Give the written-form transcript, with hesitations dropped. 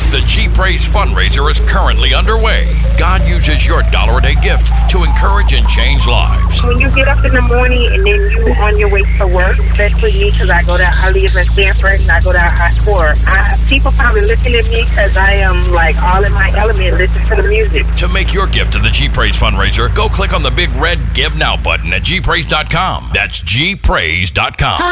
The G-Praise fundraiser is currently underway. God uses your $1 a day gift to encourage and change lives. When you get up in the morning and then you on your way to work, especially me because I live in Stanford and I go down I-4. People probably looking at me because I am like all in my element, listening to the music. To make your gift to the G-Praise fundraiser, go click on the big red Give Now button at gpraise.com. That's gpraise.com.